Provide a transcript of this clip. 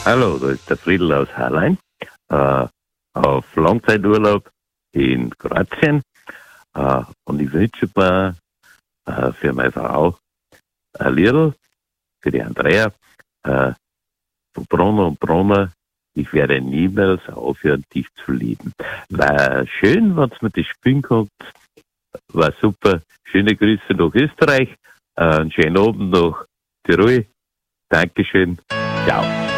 Hallo, da ist der Friedl aus Harlein, auf Langzeiturlaub in Kroatien. Und ich wünsche mir für meine Frau ein Liedl, für die Andrea, von Brunner und Brunner. Ich werde niemals aufhören, dich zu lieben. War schön, wenn du mir das spielen konnt. War super. Schöne Grüße nach Österreich. Einen schönen Abend nach Tirol. Dankeschön. Ciao.